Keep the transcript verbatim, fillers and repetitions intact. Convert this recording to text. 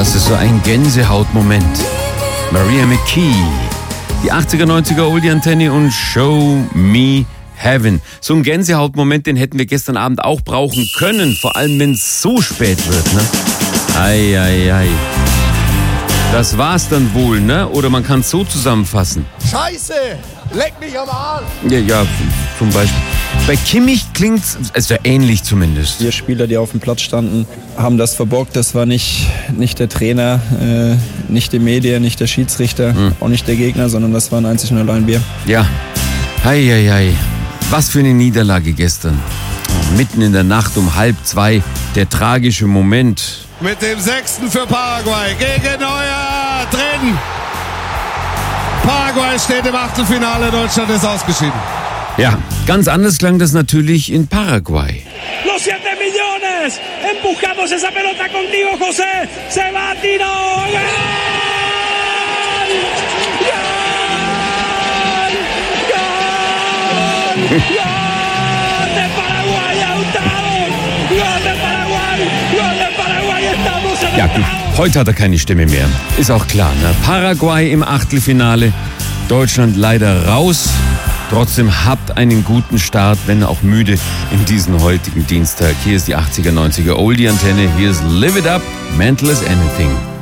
Das ist so ein Gänsehautmoment. Maria McKee, die achtziger, neunziger Oldie-Antenne und Show Me Heaven. So ein Gänsehautmoment, den hätten wir gestern Abend auch brauchen können, vor allem wenn es so spät wird, ne? Ei, ei, ei. Das war's dann wohl, ne? Oder man kann es so zusammenfassen. Scheiße! Leck mich am Arsch! Ja, ja, zum Beispiel. Bei Kimmich klingt's, es wäre ähnlich zumindest. Wir Spieler, die auf dem Platz standen, haben das verbockt. Das war nicht, nicht der Trainer, äh, nicht die Medien, nicht der Schiedsrichter, hm. auch nicht der Gegner, sondern das waren einzig und allein wir. Ja, hei, hei, hei. Was für eine Niederlage gestern. Mitten in der Nacht um halb zwei, der tragische Moment. Mit dem sechsten für Paraguay gegen Neuer drin. Paraguay steht im Achtelfinale, Deutschland ist ausgeschieden. Ja, ganz anders klang das natürlich in Paraguay. Los siete millones, empujamos esa pelota contigo, José, se va Tino, ¡Gol! ¡Gol! ¡Gol! ¡Gol de Paraguay, Lautaro! ¡Gol de Paraguay! ¡Gol de Paraguay! Estamos en Ja gut, heute hat er keine Stimme mehr. Ist auch klar, ne? Paraguay im Achtelfinale, Deutschland leider raus. Trotzdem habt einen guten Start, wenn auch müde, in diesen heutigen Dienstag. Hier ist die achtziger, neunziger Oldie-Antenne. Hier ist Live It Up, Mental as Anything.